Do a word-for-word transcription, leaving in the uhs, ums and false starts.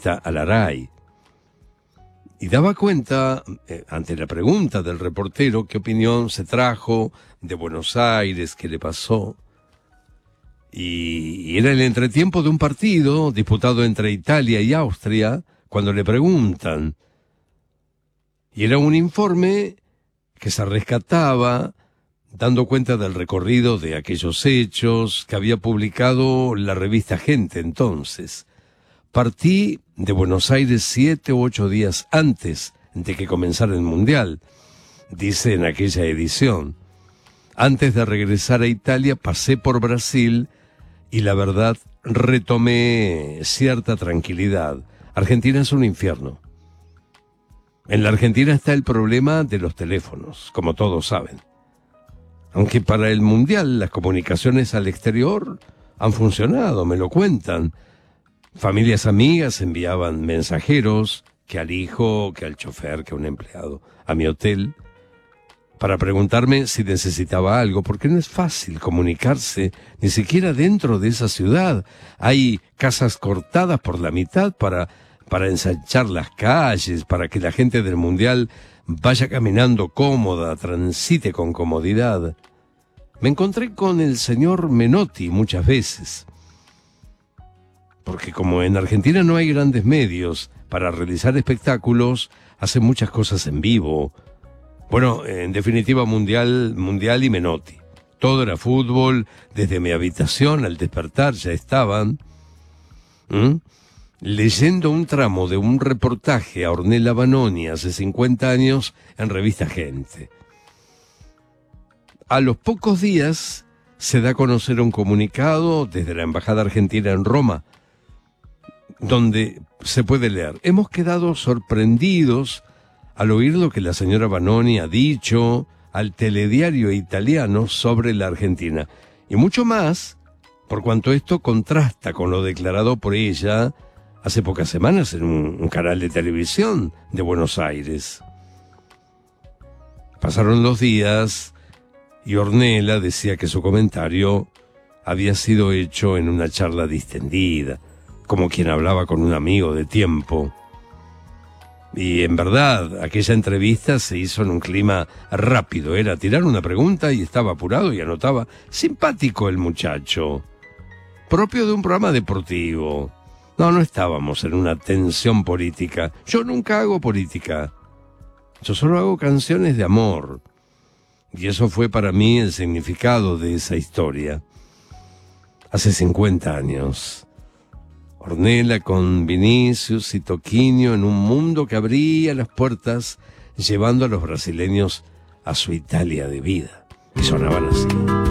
revista Alaray. Y daba cuenta, eh, ante la pregunta del reportero, qué opinión se trajo de Buenos Aires, qué le pasó. Y, y era el entretiempo de un partido disputado entre Italia y Austria, cuando le preguntan. Y era un informe que se rescataba, dando cuenta del recorrido de aquellos hechos que había publicado la revista Gente entonces. Partí de Buenos Aires siete u ocho días antes de que comenzara el Mundial, dice en aquella edición. Antes de regresar a Italia pasé por Brasil y la verdad retomé cierta tranquilidad. Argentina es un infierno. En la Argentina está el problema de los teléfonos, como todos saben. Aunque para el Mundial las comunicaciones al exterior han funcionado, me lo cuentan. Familias amigas enviaban mensajeros, que al hijo, que al chofer, que a un empleado, a mi hotel, para preguntarme si necesitaba algo, porque no es fácil comunicarse, ni siquiera dentro de esa ciudad. Hay casas cortadas por la mitad para, para ensanchar las calles, para que la gente del Mundial vaya caminando cómoda, transite con comodidad. Me encontré con el señor Menotti muchas veces, porque como en Argentina no hay grandes medios para realizar espectáculos, hacen muchas cosas en vivo. Bueno, en definitiva, Mundial, Mundial y Menotti. Todo era fútbol, desde mi habitación al despertar ya estaban ¿Mm? leyendo un tramo de un reportaje a Ornella Vanoni hace cincuenta años en revista Gente. A los pocos días se da a conocer un comunicado desde la Embajada Argentina en Roma, donde se puede leer: hemos quedado sorprendidos al oír lo que la señora Vanoni ha dicho al telediario italiano sobre la Argentina, y mucho más por cuanto esto contrasta con lo declarado por ella hace pocas semanas en un, un canal de televisión de Buenos Aires. Pasaron los días y Ornella decía que su comentario había sido hecho en una charla distendida, como quien hablaba con un amigo de tiempo. Y en verdad, aquella entrevista se hizo en un clima rápido. Era tirar una pregunta y estaba apurado y anotaba. Simpático el muchacho, propio de un programa deportivo. No, no estábamos en una tensión política. Yo nunca hago política. Yo solo hago canciones de amor. Y eso fue para mí el significado de esa historia. Hace cincuenta años. Ornella con Vinicius y Toquinho en un mundo que abría las puertas, llevando a los brasileños a su Italia de vida. Y sonaban así.